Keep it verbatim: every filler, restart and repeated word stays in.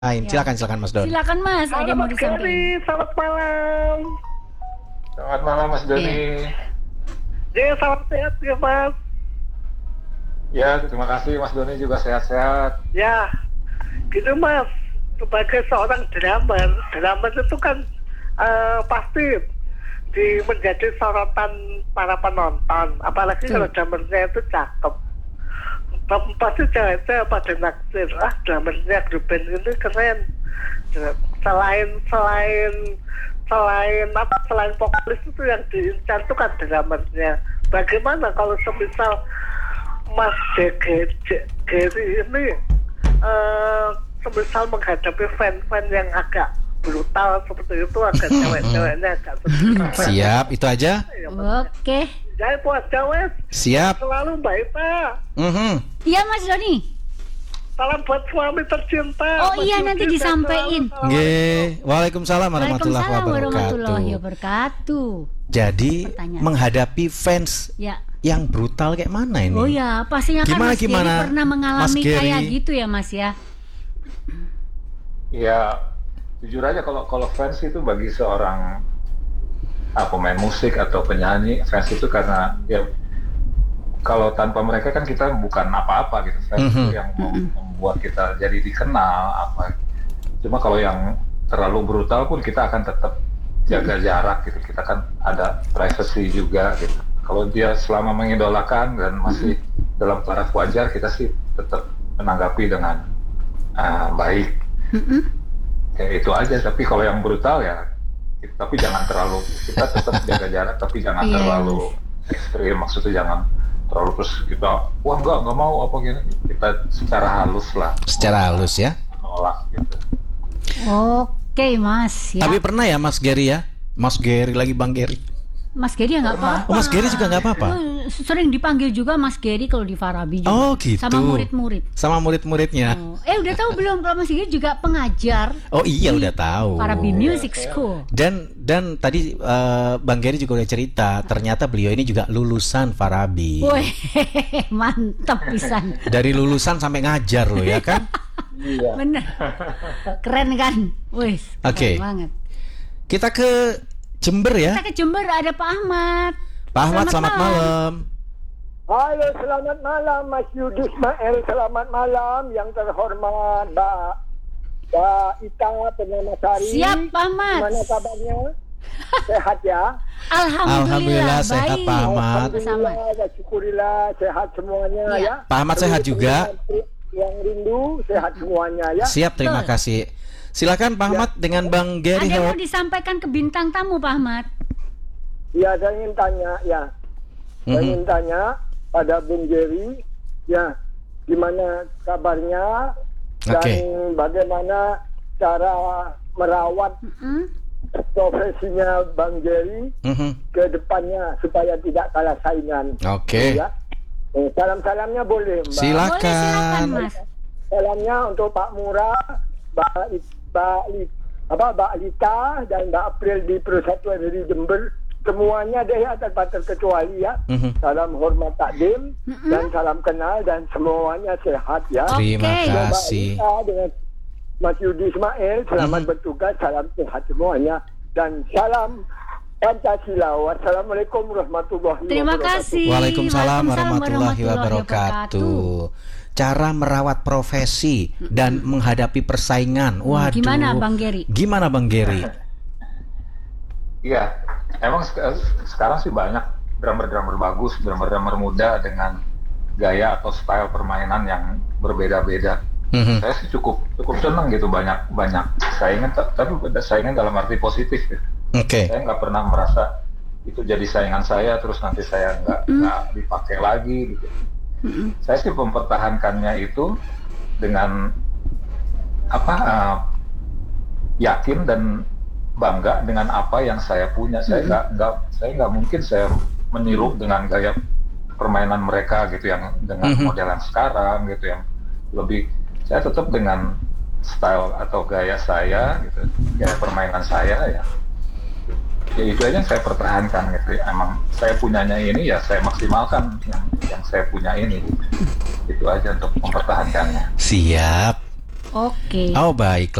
Ya. Silakan, silakan Mas Don. Silakan Mas, ada yang mau disampaikan. Selamat malam. Selamat malam Mas Doni. Ya, selamat sehat ya Mas. Ya, terima kasih Mas Doni juga sehat-sehat. Ya, gitu Mas. Sebagai seorang drummer, drummer itu kan uh, pasti di menjadi sorotan para penonton. Apalagi hmm. kalau drummernya itu cakep. Pasti cewek-cewek pada naksir, ah drummernya grup band ini keren. Selain selain selain apa selain vokalis itu yang diincar itu kan drummernya. Bagaimana kalau semisal Mas Gary ini uh, semisal menghadapi fan-fan yang agak brutal seperti itu, agak cewek-ceweknya agak sedikit. Siap, itu aja. Oke. Jadi buat cewek. Siap. Selalu Mbak Ita. Mhm. Iya Mas Doni. Salam buat suami tercinta. Oh iya, nanti disampaikan. Nggih. Waalaikumsalam warahmatullahi Waalaikumsalam wabarakatuh. warahmatullahi wabarakatuh. Jadi Pertanyaan. menghadapi fans Ya. yang brutal kayak mana ini? Oh ya, pastinya kan Gimana, Mas gimana, Gary pernah mengalami Mas Gary? kayak gitu ya Mas ya. Ya, jujur aja kalau kalau fans itu bagi seorang ah, pemain musik atau penyanyi, fans itu karena ya kalau tanpa mereka kan kita bukan apa-apa gitu. Fans Mm-hmm. itu yang mem- membuat kita jadi dikenal apa. Cuma kalau yang terlalu brutal pun kita akan tetap jaga jarak gitu. Kita kan ada privacy juga gitu. Kalau dia selama mengidolakan dan masih dalam taraf wajar, kita sih tetap menanggapi dengan uh, baik. Mm-mm. Kayak itu aja. Tapi kalau yang brutal ya, tapi jangan terlalu, kita tetap jaga jarak, tapi jangan Yes. terlalu ekstrim. Maksudnya jangan terlalu terus kita, wah enggak, enggak mau apa gini. Kita secara halus lah. Secara halus ya. Menolak gitu. Oke Mas ya. Tapi pernah ya Mas Gary ya? Mas Gary lagi Bang Gary. Mas Gary ya nggak apa-apa. Oh, Mas Gary juga nggak apa-apa. Oh, sering dipanggil juga Mas Gary kalau di Farabi juga. Oh gitu. Sama murid-murid. Sama murid-muridnya. Oh. Eh udah tahu belum kalau Mas Gary juga pengajar Oh iya di udah tahu. Farabi Music School. Dan dan tadi uh, Bang Gary juga udah cerita, ternyata beliau ini juga lulusan Farabi. Woi, mantap pisan. Dari lulusan sampai ngajar loh ya kan? Iya. Bener. Keren kan? Wih, Oke. keren banget. Kita ke Jember ya. Kita ke Jember, ada Pak Ahmad. Pak Ahmad, selamat, malam. Halo, selamat malam Mas Yudi Ismail. Selamat malam yang terhormat Mbak Mbak Ita Pernamasari. Siap Pak Ahmad. Gimana kabarnya? Sehat ya? Alhamdulillah, Alhamdulillah, sehat, baik. Pak Ahmad. Alhamdulillah, syukurillah sehat semuanya Iya. ya. Pak Ahmad sehat juga. Yang rindu sehat semuanya ya. Siap, terima Betul. kasih. Silakan Pak Ahmad dengan Bang Gary. Ada yang mau Howard. disampaikan ke bintang tamu Pak Ahmad? Ya, saya ingin tanya ya. Saya Mhm. ingin tanya pada Bung Jerry ya, gimana kabarnya dan Oke. bagaimana cara merawat Mm-mm. profesinya Bang Jerry Mhm. ke depannya supaya tidak kalah saingan. Oke. Ya. Eh, salam-salamnya boleh, Mbak. Boleh, silakan Silakan. Mas. Salamnya untuk Pak Murah, Mbak I- Mbak Li- apa Mbak Lita dan Mbak April di Persatuan Heri Jember. Semuanya deh ya, tanpa terkecuali ya. Mhm. Salam hormat takdim Mm-mm. dan salam kenal dan semuanya sehat ya. Terima Oke. Mbak kasih. Lita dengan Mas Yudi Ismail, selamat Mhm. bertugas, salam sehat semuanya dan salam Pancasila. Wassalamualaikum warahmatullahi Terima wabarakatuh. kasih. Waalaikumsalam warahmatullahi warahmatullahi wabarakatuh. Cara merawat profesi dan menghadapi persaingan. Waduh. Gimana Bang Gary? Gimana Bang Gary? Iya, emang sek- sekarang sih banyak drummer-drummer bagus, drummer-drummer muda dengan gaya atau style permainan yang berbeda-beda. Mhm. Saya sih cukup cukup senang gitu, banyak banyak saingan, ta- tapi ada saingan dalam arti positif ya. Oke. Saya nggak pernah merasa itu jadi saingan saya, terus nanti saya nggak nggak dipakai lagi gitu. Saya sih mempertahankannya itu dengan apa uh, yakin dan bangga dengan apa yang saya punya. Saya nggak nggak saya nggak mungkin saya meniru dengan gaya permainan mereka gitu, yang dengan Mhm. model yang sekarang gitu, yang lebih. Saya tetap dengan style atau gaya saya gitu, gaya permainan saya ya. Ya itu aja yang saya pertahankan gitu. Emang saya punyanya ini ya saya maksimalkan yang yang saya punya ini. Itu aja untuk mempertahankannya. Siap. Oke. Oh baik.